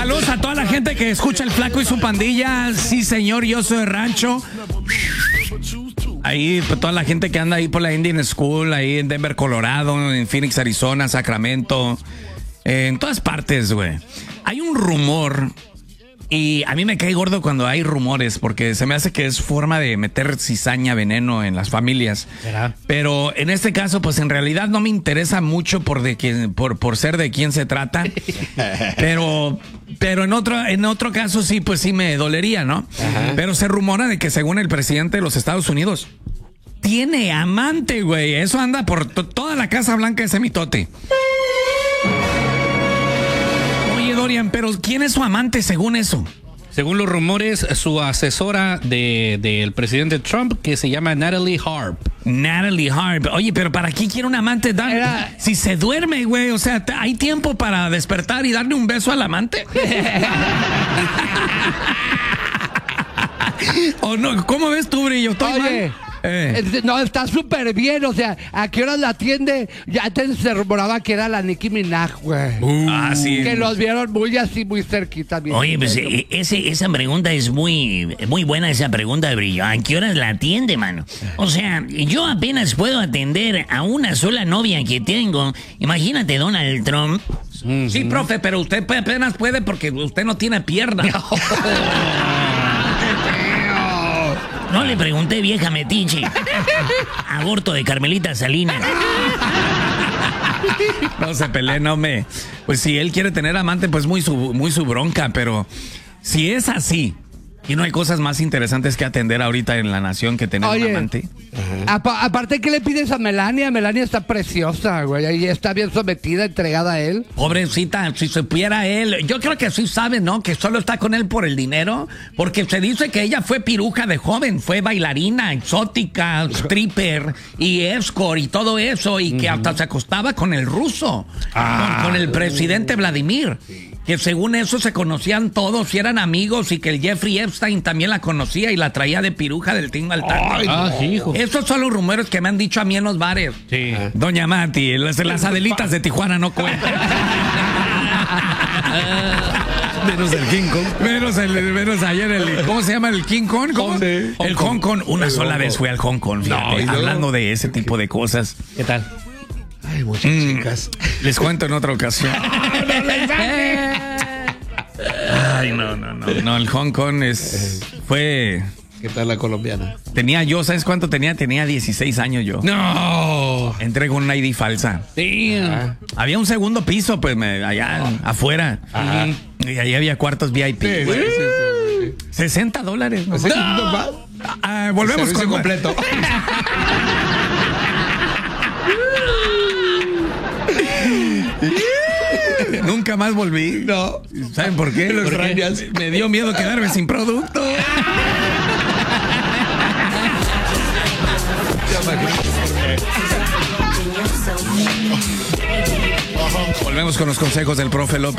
saludos a toda la gente que escucha El Flaco y su pandilla. Sí, señor, yo soy de rancho. Ahí, pues, toda la gente que anda ahí por la Indian School, ahí en Denver, Colorado, en Phoenix, Arizona, Sacramento, en todas partes, güey. Hay un rumor, y a mí me cae gordo cuando hay rumores, porque se me hace que es forma de meter cizaña, veneno en las familias. ¿Será? Pero en este caso, pues en realidad no me interesa mucho por ser de quién se trata. Pero en otro caso sí, pues sí me dolería, ¿no? Ajá. Pero se rumora de que según el presidente de los Estados Unidos tiene amante, güey. Eso anda por toda la Casa Blanca, ese mitote. Oye, Dorian, pero ¿quién es su amante según eso? Según los rumores, su asesora del presidente Trump, que se llama Natalie Harp. Natalie Harp. Oye, pero ¿para qué quiere un amante? Si se duerme, güey. O sea, ¿hay tiempo para despertar y darle un beso al amante? ¿O no? ¿Cómo ves tú, Brillo? Oye, no, está súper bien. O sea, ¿a qué horas la atiende? Ya antes se rumoraba que era la Nicki Minaj, güey. Sí. Que los vieron muy así, muy cerquita. Oye, pues esa pregunta es muy buena, esa pregunta de Brillo. ¿A qué horas la atiende, mano? O sea, yo apenas puedo atender a una sola novia que tengo. Imagínate, Donald Trump. Sí, profe, pero usted apenas puede porque usted no tiene pierna. No le pregunté, vieja metiche. Aborto de Carmelita Salinas. No se pelee, no me. Pues si él quiere tener amante, pues muy su bronca, pero si es así y no hay cosas más interesantes que atender ahorita en la nación que tener un amante. Aparte, ¿qué le pides a Melania? Melania está preciosa, güey. Y está bien sometida, entregada a él. Pobrecita, si supiera él. Yo creo que sí sabe, ¿no? Que solo está con él por el dinero. Porque se dice que ella fue piruja de joven. Fue bailarina, exótica, stripper y escort y todo eso. Y que hasta se acostaba con el ruso. Con el presidente Vladimir. Que según eso se conocían todos y eran amigos y que el Jeffrey Epstein también la conocía y la traía de piruja del tingo al tango. Sí, hijo. Esos son los rumores que me han dicho a mí en los bares. Sí. Doña Mati, las Adelitas de Tijuana no cuentan. Menos el King Kong. Menos ayer ¿cómo se llama el King Kong? El Hong Kong. Una sola vez fui al Hong Kong, fíjate, hablando de ese tipo de cosas. ¿Qué tal? Ay, muchas chicas. Les cuento en otra ocasión. Ay, no, el Hong Kong fue... ¿Qué tal la colombiana? Tenía yo, ¿sabes cuánto tenía? Tenía 16 años yo. ¡No! Entré con una ID falsa. Sí. Había un segundo piso, pues, allá afuera. Y ahí había cuartos VIP. Sí. $60. ¿No? Volvemos con completo. Nunca más volví. No. ¿Saben por qué? Lo extrañas. Me dio miedo quedarme sin producto. Volvemos con los consejos del profe López.